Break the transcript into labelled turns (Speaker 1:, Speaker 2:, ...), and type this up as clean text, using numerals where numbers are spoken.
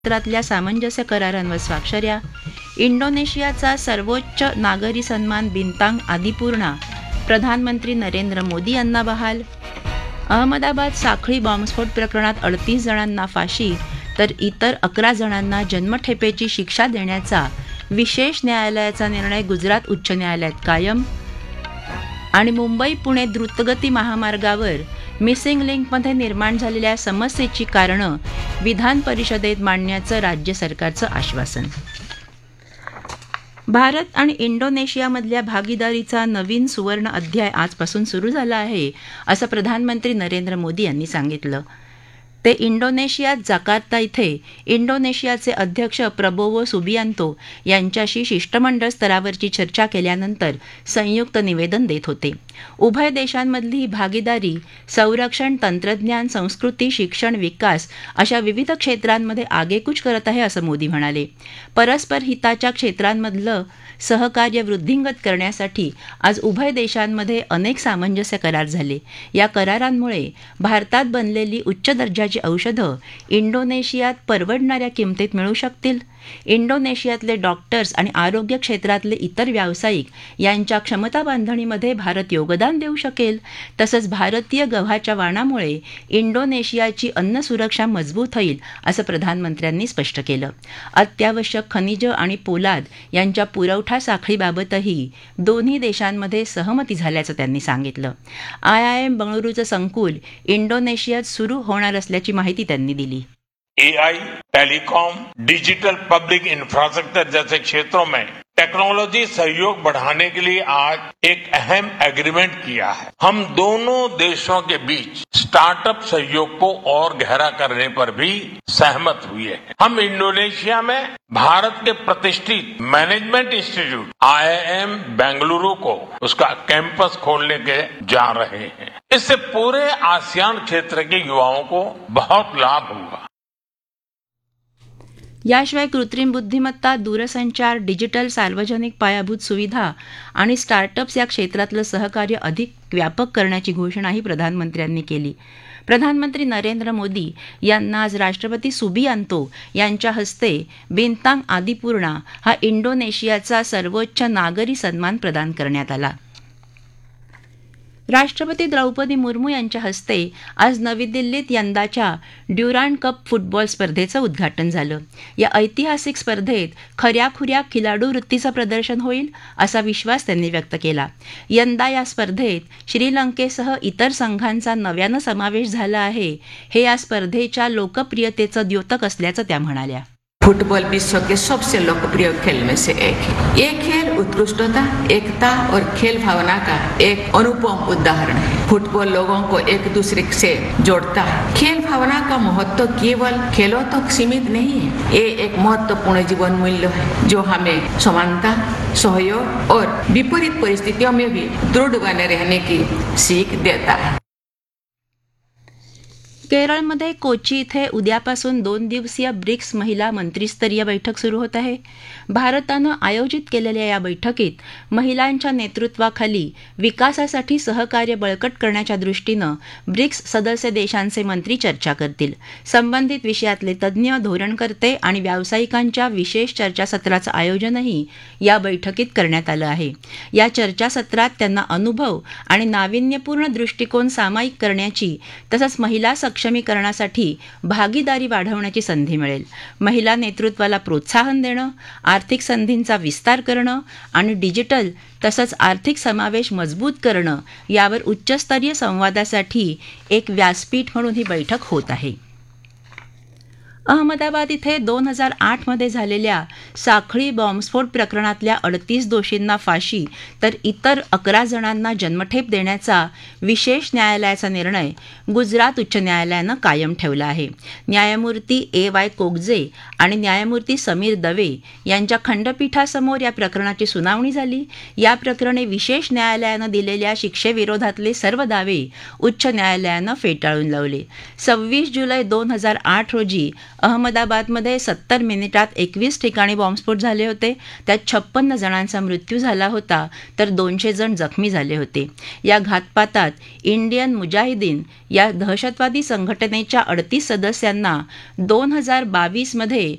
Speaker 1: क्षेत्रातल्या सामंजस्य करारांवर स्वाक्षऱ्या, इंडोनेशियाचा सर्वोच्च नागरी सन्मान बिंतांग आदिपूर्णा प्रधानमंत्री नरेंद्र मोदी यांना बहाल, अहमदाबाद साखळी बॉम्बस्फोट प्रकरणात 38 जणांना फाशी तर इतर 11 जणांना जन्मठेपेची शिक्षा देण्याचा विशेष न्यायालयाचा निर्णय गुजरात उच्च न्यायालयात कायम, आणि मुंबई पुणे द्रुतगती महामार्गावर मिसिंग लिंकमध्ये निर्माण झालेल्या समस्येची कारणं विधान परिषदेत मांडण्याचं राज्य सरकारचं आश्वासन. भारत आणि इंडोनेशियामधल्या भागीदारीचा नवीन सुवर्ण अध्याय आजपासून सुरू झाला आहे, असं प्रधानमंत्री नरेंद्र मोदी यांनी सांगितलं. ते इंडोनेशियात जाकार्ता इथे इंडोनेशियाचे अध्यक्ष प्रबोवो सुबियांतो यांच्याशी शिष्टमंडळ स्तरावरची चर्चा केल्यानंतर संयुक्त निवेदन देत होते. उभय देशांमधली भागीदारी संरक्षण, तंत्रज्ञान, संस्कृती, शिक्षण, विकास अशा विविध क्षेत्रांमध्ये आगेकूच करत आहे, असं मोदी म्हणाले. परस्पर हिताच्या क्षेत्रांमधलं सहकार्य वृद्धिंगत करण्यासाठी आज उभय देशांमध्ये अनेक सामंजस्य करार झाले. या करारांमुळे भारतात बनलेली उच्च दर्जाची औषधं इंडोनेशियात परवडणाऱ्या किमतीत मिळू शकतील. इंडोनेशियातले डॉक्टर्स आणि आरोग्य क्षेत्रातले इतर व्यावसायिक यांच्या क्षमता बांधणीमध्ये भारत योगदान देऊ शकेल. तसंच भारतीय गव्हाच्या वाणामुळे इंडोनेशियाची अन्न सुरक्षा मजबूत होईल, असं प्रधानमंत्र्यांनी स्पष्ट केलं. अत्यावश्यक खनिजं आणि पोलाद यांच्या पुरवठा साखळीबाबतही दोन्ही देशांमध्ये सहमती झाल्याचं त्यांनी सांगितलं. IIM बंगळुरूचं संकुल इंडोनेशियात सुरू होणार असल्याची माहिती त्यांनी दिली.
Speaker 2: AI, telecom, digital public infrastructure जैसे क्षेत्रों में टेक्नोलॉजी सहयोग बढ़ाने के लिए आज एक अहम एग्रीमेंट किया है. हम दोनों देशों के बीच स्टार्टअप सहयोग को और गहरा करने पर भी सहमत हुए हैं. हम इंडोनेशिया में भारत के प्रतिष्ठित मैनेजमेंट इंस्टीट्यूट IIM बेंगलुरु को उसका कैंपस खोलने के जा रहे हैं. इससे पूरे आसियान क्षेत्र के युवाओं को बहुत लाभ होगा.
Speaker 1: याशिवाय कृत्रिम बुद्धिमत्ता, दूरसंचार, डिजिटल सार्वजनिक पायाभूत सुविधा आणि स्टार्टअप्स या क्षेत्रातलं सहकार्य अधिक व्यापक करण्याची घोषणाही प्रधानमंत्र्यांनी केली. प्रधानमंत्री नरेंद्र मोदी यांना आज राष्ट्रपती सुबियांतो यांच्या हस्ते बिंतांग आदिपूर्णा हा इंडोनेशियाचा सर्वोच्च नागरी सन्मान प्रदान करण्यात आला. राष्ट्रपती द्रौपदी मुर्मू यांच्या हस्ते आज नवी दिल्लीत यंदाच्या ड्युरांड कप फुटबॉल स्पर्धेचं उद्घाटन झालं. या ऐतिहासिक स्पर्धेत खऱ्याखुऱ्या खिलाडू वृत्तीचं प्रदर्शन होईल, असा विश्वास त्यांनी व्यक्त केला. यंदा या स्पर्धेत श्रीलंकेसह इतर संघांचा नव्यानं समावेश झाला आहे, हे या स्पर्धेच्या लोकप्रियतेचं द्योतक असल्याचं त्या म्हणाल्या.
Speaker 3: फुटबॉल विश्व के सबसे लोकप्रिय खेल में से एक है. ये खेल उत्कृष्टता, एकता और खेल भावना का एक अनुपम उदाहरण है. फुटबॉल लोगों को एक दूसरे से जोड़ता है. खेल भावना का महत्व केवल खेलों तक सीमित नहीं है. ये एक महत्वपूर्ण जीवन मूल्य है जो हमें समानता, सहयोग और विपरीत परिस्थितियों में भी दृढ़ बने रहने की सीख देता है.
Speaker 1: केरळमध्ये कोची इथे उद्यापासून 2 दिवसीय ब्रिक्स महिला मंत्रिस्तरीय बैठक सुरू होत आहे. भारतानं आयोजित केलेल्या या बैठकीत महिलांच्या नेतृत्वाखाली विकासासाठी सहकार्य बळकट करण्याच्या दृष्टीनं ब्रिक्स सदस्य देशांचे मंत्री चर्चा करतील. संबंधित विषयातले तज्ज्ञ, धोरणकर्ते आणि व्यावसायिकांच्या विशेष चर्चासत्राचं आयोजनही या बैठकीत करण्यात आलं आहे. या चर्चासत्रात त्यांना अनुभव आणि नाविन्यपूर्ण दृष्टिकोन सामायिक करण्याची तसंच महिला सक्षमीकरणासाठी भागीदारी वाढवण्याची संधी मिळेल. महिला नेतृत्वाला प्रोत्साहन देणं, आर्थिक संधींचा विस्तार करणं आणि डिजिटल तसंच आर्थिक समावेश मजबूत करणं यावर उच्चस्तरीय संवादासाठी एक व्यासपीठ म्हणून ही बैठक होत आहे. अहमदाबाद इथे 2008 मध्ये झालेल्या साखळी बॉम्बस्फोट प्रकरणातल्या 38 दोषींना फाशी तर इतर 11 जणांना जन्मठेप देण्याचा विशेष न्यायालयाचा निर्णय गुजरात उच्च न्यायालयानं कायम ठेवला आहे. न्यायमूर्ती AY कोगजे आणि न्यायमूर्ती समीर दवे यांच्या खंडपीठासमोर या प्रकरणाची सुनावणी झाली. या प्रकरणी विशेष न्यायालयानं दिलेल्या शिक्षेविरोधातले सर्व दावे उच्च न्यायालयानं फेटाळून लावले. 26 जुलै 2008 रोजी अहमदाबादमध्ये 70 मिनिटात 21 ठिकाणी बॉम्बस्फोट झाले होते. त्यात 56 जणांचा मृत्यू झाला होता तर 200 जण जखमी झाले होते. या घातपातात इंडियन मुजाहिदीन या दहशतवादी संघटनेच्या 38 सदस्यांना 2022 मध्ये